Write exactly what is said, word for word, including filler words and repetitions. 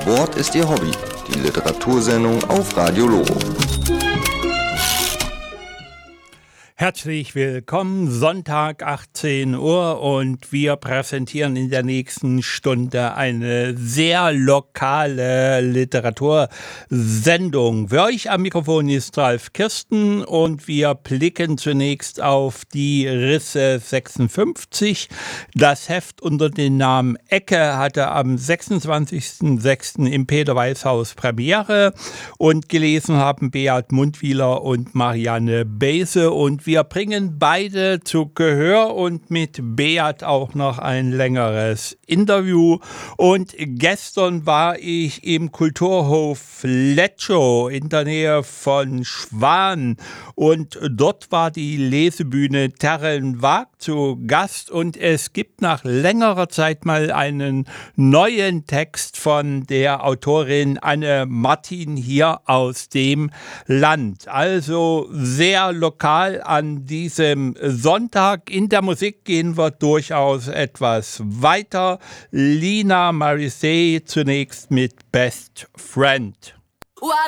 Sport ist ihr Hobby. Die Literatursendung auf Radio Loro. Herzlich willkommen, Sonntag achtzehn Uhr, und wir präsentieren in der nächsten Stunde eine sehr lokale Literatursendung. Für euch am Mikrofon ist Ralf Kirsten und wir blicken zunächst auf die Risse sechsundfünfzig. Das Heft unter dem Namen Ecke hatte am sechsundzwanzigsten sechsten im Peter-Weiß-Haus Premiere und gelesen haben Beat Mundwieler und Marianne Bese, und wir bringen beide zu Gehör und mit Beat auch noch ein längeres Interview. Und gestern war ich im Kulturhof Lecco in der Nähe von Schwan, und dort war die Lesebühne Terren Wag zu Gast, und es gibt nach längerer Zeit mal einen neuen Text von der Autorin Anne Martin hier aus dem Land. Also sehr lokal an diesem Sonntag. In der Musik gehen wir durchaus etwas weiter. Lina Morissette zunächst mit Best Friend.